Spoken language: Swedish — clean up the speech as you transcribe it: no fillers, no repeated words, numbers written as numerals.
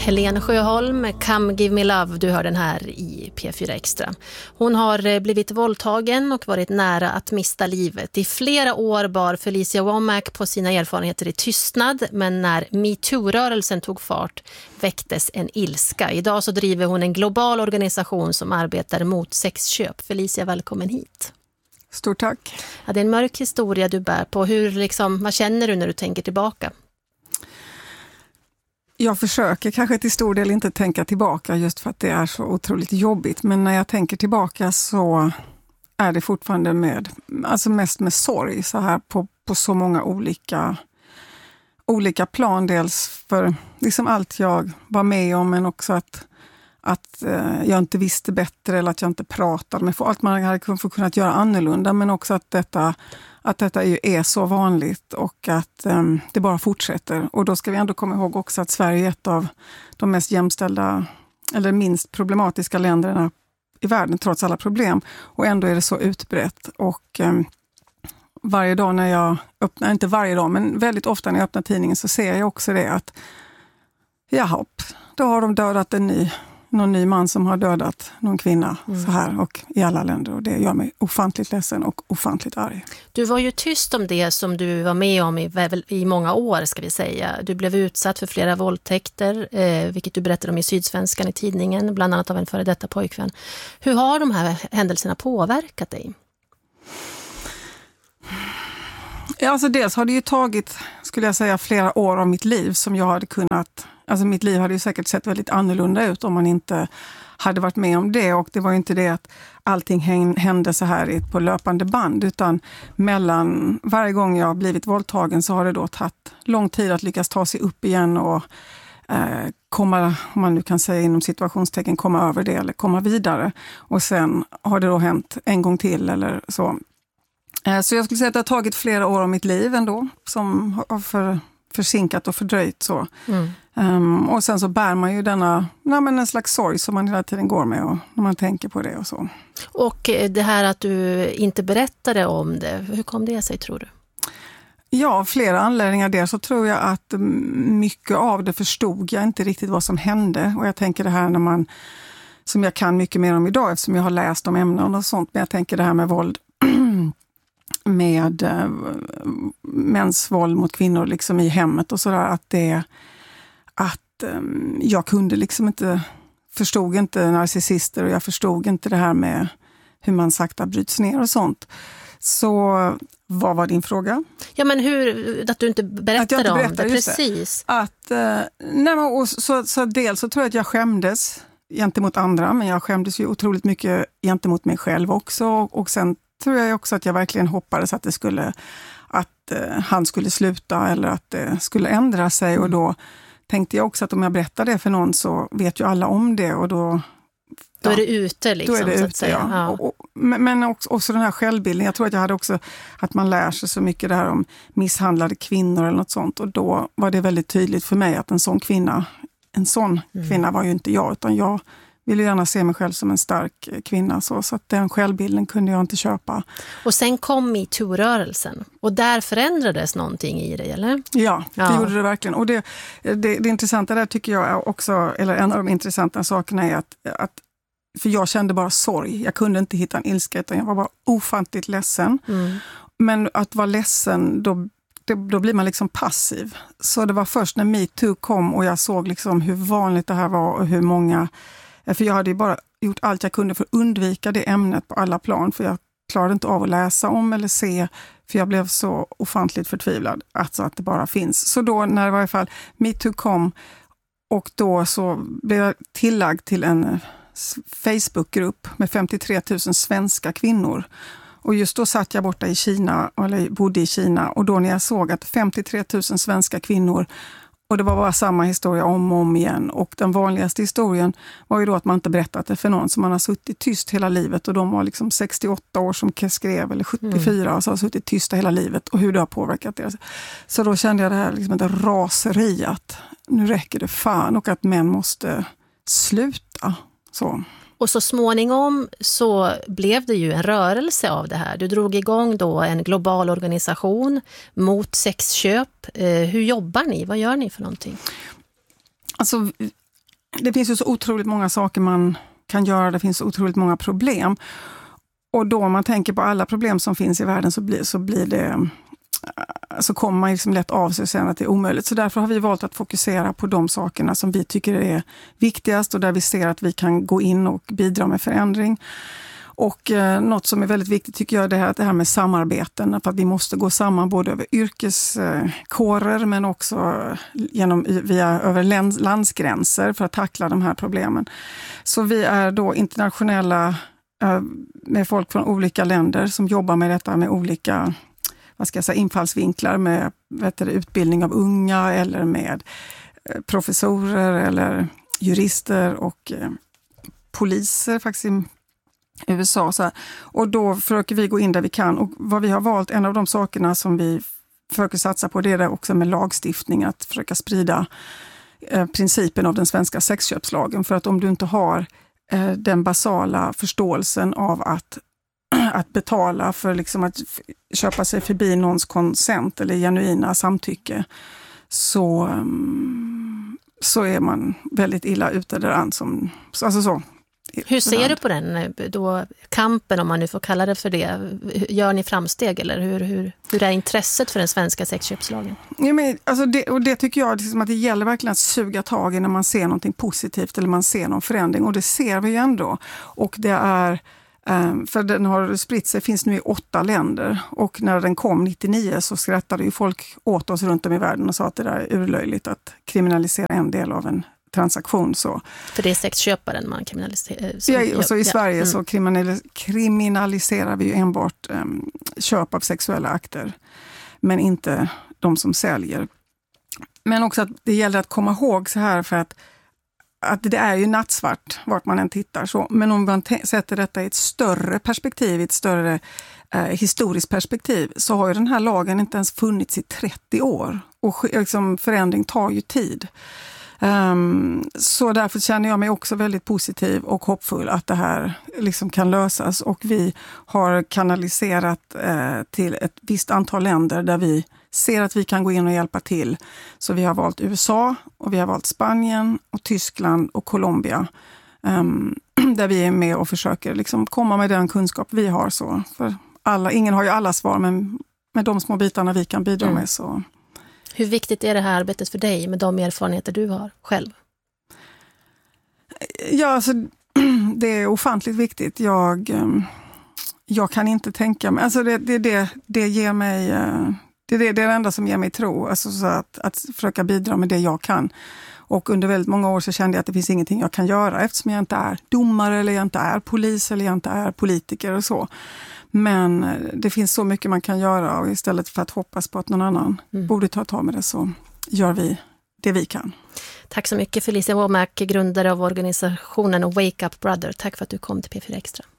Helene Sjöholm, Come Give Me Love, du hör den här i P4 Extra. Hon har blivit våldtagen och varit nära att mista livet. I flera år bar Felicia Womack på sina erfarenheter i tystnad, men när MeToo-rörelsen tog fart väcktes en ilska. Idag så driver hon en global organisation som arbetar mot sexköp. Felicia, välkommen hit. Stort tack. Ja, det är en mörk historia du bär på. Vad känner du när du tänker tillbaka? Jag försöker kanske till stor del inte tänka tillbaka just för att det är så otroligt jobbigt. Men när jag tänker tillbaka så är det fortfarande mest med sorg så här på så många olika plan. Dels för liksom allt jag var med om, men också att jag inte visste bättre eller att jag inte pratade med allt man hade kunnat göra annorlunda, men också att detta är så vanligt och att det bara fortsätter. Och då ska vi ändå komma ihåg också att Sverige är ett av de mest jämställda eller minst problematiska länderna i världen trots alla problem. Och ändå är det så utbrett. Och varje dag när jag öppnar, inte varje dag, men väldigt ofta när jag öppnar tidningen så ser jag också det att då har de dödat någon ny man som har dödat någon kvinna så här och i alla länder, och det gör mig ofantligt ledsen och ofantligt arg. Du var ju tyst om det som du var med om i många år, ska vi säga. Du blev utsatt för flera våldtäkter, vilket du berättade om i Sydsvenskan i tidningen, bland annat av en före detta pojkvän. Hur har de här händelserna påverkat dig? Ja, alltså dels har det ju tagit, skulle jag säga, flera år av mitt liv som jag hade kunnat. Alltså mitt liv hade ju säkert sett väldigt annorlunda ut om man inte hade varit med om det. Och det var ju inte det att allting hände så här på löpande band, utan mellan varje gång jag har blivit våldtagen så har det då tagit lång tid att lyckas ta sig upp igen och komma, om man nu kan säga inom situationstecken, komma över det eller komma vidare. Och sen har det då hänt en gång till eller så. Så jag skulle säga att det har tagit flera år av mitt liv ändå som har försinkat och fördröjt så. Och sen så bär man ju en slags sorg som man hela tiden går med och när man tänker på det och så. Och det här att du inte berättade om det, hur kom det sig tror du? Ja, flera anledningar där. Så tror jag att mycket av det förstod jag inte riktigt vad som hände. Och jag tänker det här som jag kan mycket mer om idag eftersom jag har läst om ämnen och sånt. Men jag tänker det här med våld med mäns våld mot kvinnor liksom i hemmet och sådär, att jag kunde liksom inte, förstod inte narcissister och jag förstod inte det här med hur man sakta bryts ner och sånt. Så vad var din fråga? Ja, men att du inte berättade om det, precis. Så dels så tror jag att jag skämdes gentemot andra, men jag skämdes ju otroligt mycket gentemot mig själv också, och sen tror jag också att jag verkligen hoppades att han skulle sluta eller att det skulle ändra sig. Och då tänkte jag också att om jag berättar det för någon så vet ju alla om det. Och då är det ute liksom, då är det så ute, att säga. Ja. Men också den här självbilden. Jag tror att jag hade också att man lär sig så mycket det här om misshandlade kvinnor eller något sånt. Och då var det väldigt tydligt för mig att en sån kvinna var ju inte jag, utan jag ville gärna se mig själv som en stark kvinna. Så att den självbilden kunde jag inte köpa. Och sen kom MeToo-rörelsen. Och där förändrades någonting i dig, eller? Ja, det gjorde det verkligen. Och det intressanta där tycker jag också, eller en av de intressanta sakerna är att för jag kände bara sorg. Jag kunde inte hitta en ilska, utan jag var bara ofantligt ledsen. Men att vara ledsen, då blir man liksom passiv. Så det var först när MeToo kom och jag såg liksom hur vanligt det här var och hur många. För jag hade ju bara gjort allt jag kunde för att undvika det ämnet på alla plan. För jag klarade inte av att läsa om eller se. För jag blev så ofantligt förtvivlad att det bara finns. Så då när i varje fall MeToo kom och då så blev jag tillagd till en Facebookgrupp med 53 000 svenska kvinnor. Och just då satt jag borta i Kina, eller bodde i Kina. Och då när jag såg att 53 000 svenska kvinnor. Och det var bara samma historia om och om igen. Och den vanligaste historien var ju då att man inte berättat det för någon som man har suttit tyst hela livet. Och de var liksom 68 år som skrev, eller 74 och så har suttit tysta hela livet. Och hur det har påverkat deras. Så då kände jag det här liksom ett raseri att nu räcker det fan och att män måste sluta. Så. Och så småningom så blev det ju en rörelse av det här. Du drog igång då en global organisation mot sexköp. Hur jobbar ni? Vad gör ni för någonting? Alltså, det finns ju så otroligt många saker man kan göra, det finns så otroligt många problem. Och då om man tänker på alla problem som finns i världen så kommer man liksom lätt av sig sen att det är omöjligt. Så därför har vi valt att fokusera på de sakerna som vi tycker är viktigast och där vi ser att vi kan gå in och bidra med förändring. Och något som är väldigt viktigt tycker jag är det här med samarbeten. För att vi måste gå samman både över yrkeskårer men också över landsgränser för att tackla de här problemen. Så vi är då internationella med folk från olika länder som jobbar med detta med olika infallsvinklar med utbildning av unga eller med professorer eller jurister och poliser faktiskt i USA. Så här. Och då försöker vi gå in där vi kan. Och vad vi har valt, en av de sakerna som vi försöker satsa på, det är det också med lagstiftning, att försöka sprida principen av den svenska sexköpslagen. För att om du inte har den basala förståelsen av att betala för liksom att köpa sig förbi någons konsent eller genuina samtycke, så är man väldigt illa ute där. Hur ser du på den då, kampen, om man nu får kalla det för det? Gör ni framsteg eller hur är intresset för den svenska sexköpslagen? Ja, men, alltså det tycker jag liksom att det gäller verkligen att suga tag i när man ser någonting positivt eller man ser någon förändring, och det ser vi ju ändå. Och det är, för den har spritt sig, finns nu i 8 länder, och när den kom 99 så skrattade ju folk åt oss runt om i världen och sa att det där är urlöjligt att kriminalisera en del av en transaktion. Så. För det är sexköparen man kriminaliserar. Ja, och så i Sverige så kriminaliserar vi ju enbart köp av sexuella akter, men inte de som säljer. Men också att det gäller att komma ihåg så här, för att det är ju nattsvart vart man än tittar. Så. Men om man sätter detta i ett större perspektiv, i ett större historiskt perspektiv, så har ju den här lagen inte ens funnits i 30 år. Och liksom, förändring tar ju tid. Så därför känner jag mig också väldigt positiv och hoppfull att det här liksom kan lösas, och vi har kanaliserat till ett visst antal länder där vi ser att vi kan gå in och hjälpa till. Så vi har valt USA och vi har valt Spanien och Tyskland och Colombia, där vi är med och försöker liksom komma med den kunskap vi har. Så för ingen har ju alla svar, men med de små bitarna vi kan bidra med så. Hur viktigt är det här arbetet för dig med de erfarenheter du har själv? Ja, alltså, det är ofantligt viktigt. Jag kan inte tänka mig, alltså det ger mig, det är det enda som ger mig tro, alltså så att försöka bidra med det jag kan. Och under väldigt många år så kände jag att det finns ingenting jag kan göra, eftersom jag inte är domare eller jag inte är polis eller jag inte är politiker och så. Men det finns så mycket man kan göra, och istället för att hoppas på att någon annan borde ta tag med det, så gör vi det vi kan. Tack så mycket Felicia Womack, grundare av organisationen Wake Up Brother. Tack för att du kom till P4 Extra.